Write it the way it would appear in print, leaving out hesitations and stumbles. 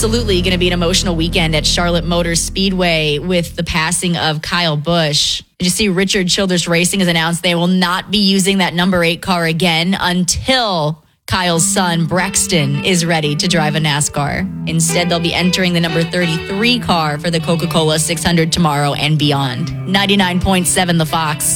absolutely going to be an emotional weekend at Charlotte Motor Speedway with the passing of Kyle Busch. Did you see Richard Childress Racing has announced they will not be using that number 8 car again until Kyle's son, Brexton, is ready to drive a NASCAR. Instead, they'll be entering the number 33 car for the Coca-Cola 600 tomorrow and beyond. 99.7 The Fox.